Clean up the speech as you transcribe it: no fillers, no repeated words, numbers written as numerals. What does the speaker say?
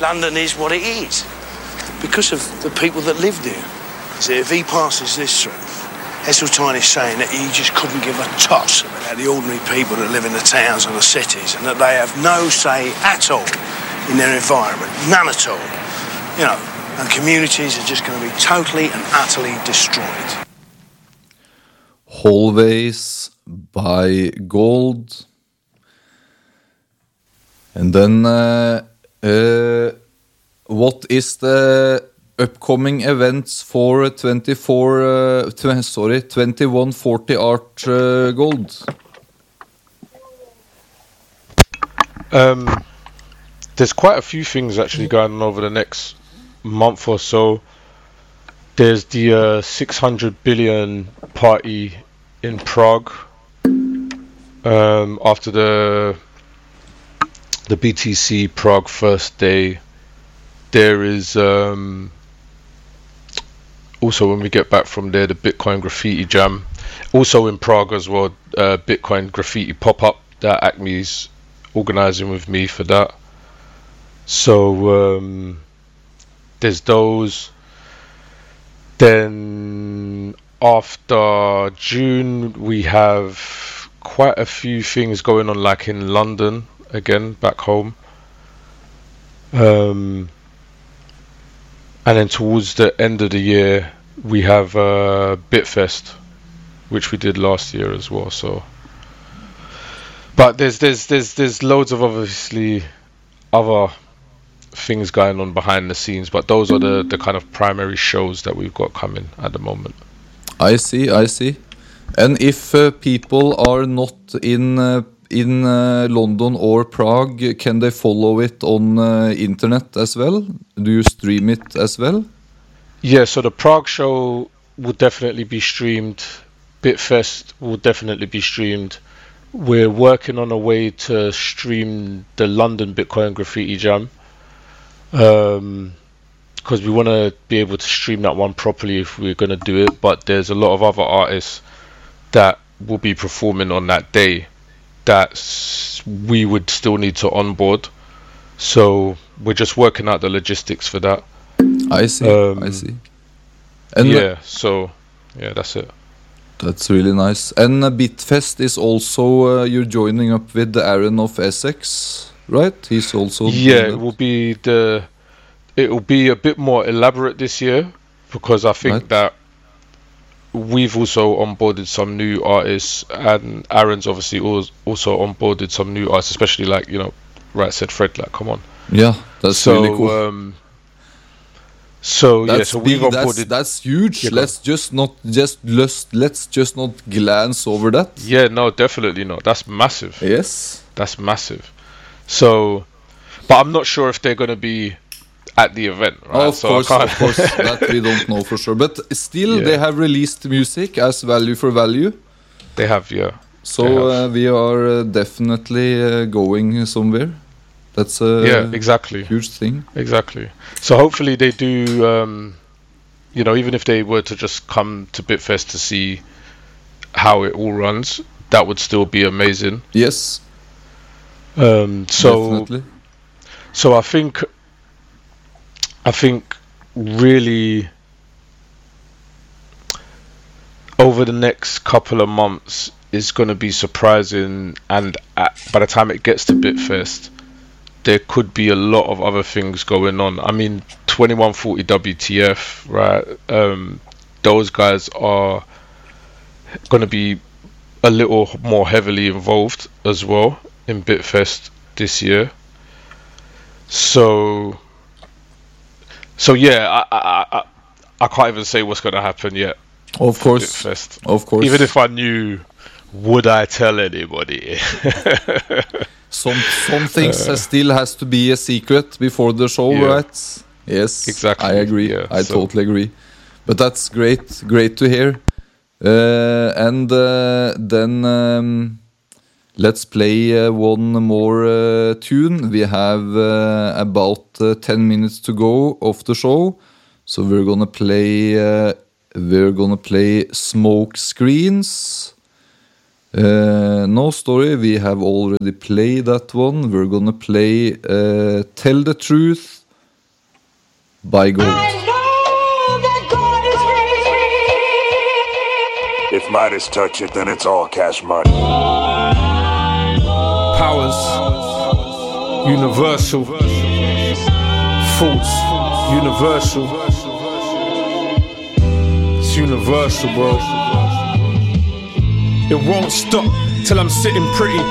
London is what it is because of the people that lived here. So if he passes this through, Heseltine is saying that he just couldn't give a toss about the ordinary people that live in the towns and the cities and that they have no say at all in their environment, none at all. You know, and communities are just going to be totally and utterly destroyed. Hallways by Gold. And then what is the upcoming events for 2140 Art Gold? There's quite a few things actually going on over the next month or so. There's the 600 billion party in Prague after the BTC Prague first day. There is also, when we get back from there, the Bitcoin Graffiti Jam. Also in Prague as well, Bitcoin Graffiti pop-up that Acme's organising with me for that. So there's those. Then after June, we have quite a few things going on, like in London again, back home. And then towards the end of the year, we have Bitfest, which we did last year as well. So, but there's loads of obviously other things going on behind the scenes, but those are the kind of primary shows that we've got coming at the moment. I see. And if people are not in London or Prague, can they follow it on internet as well? Do you stream it as well? Yeah, so the Prague show will definitely be streamed. Bitfest will definitely be streamed. We're working on a way to stream the London Bitcoin Graffiti Jam, because we want to be able to stream that one properly if we're going to do it. But there's a lot of other artists that will be performing on that day that we would still need to onboard. So we're just working out the logistics for that. I see. And yeah, so yeah, that's it. That's really nice. And Bitfest is also you're joining up with the Aaron of Essex, right? He's also it will be a bit more elaborate this year, because I think that we've also onboarded some new artists, and Aaron's obviously also onboarded some new artists, especially like, you know, Right Said Fred, like, come on. Yeah, that's really cool. So we've onboarded. That's huge. Yeah, let's just not glance over that. Yeah, no, definitely not. That's massive. Yes, that's massive. So, but I'm not sure if they're going to be at the event, right? Of course, that we don't know for sure. But still, they have released music as value for value. They have, yeah. So we are definitely going somewhere. That's a huge thing. Exactly. So hopefully they do, you know, even if they were to just come to Bitfest to see how it all runs, that would still be amazing. Yes. Definitely. So I think really over the next couple of months is going to be surprising, and by the time it gets to Bitfest, there could be a lot of other things going on. I mean, 2140 WTF, right? Those guys are going to be a little more heavily involved as well in Bitfest this year. So yeah, I can't even say what's going to happen yet. Of course, Bitfest. Of course. Even if I knew, would I tell anybody? Some things still has to be a secret before the show, right? Yes, exactly. I agree. Yeah, I totally agree. But that's great to hear. And then let's play one more tune. We have about 10 minutes to go of the show, so we're gonna play Smoke Screens. No Story, we have already played that one. We're gonna play Tell the Truth buy gold. If Midas touch it, then it's all cash money. Powers, universal. Thoughts, universal. It's universal, bro. It won't stop till I'm sitting pretty.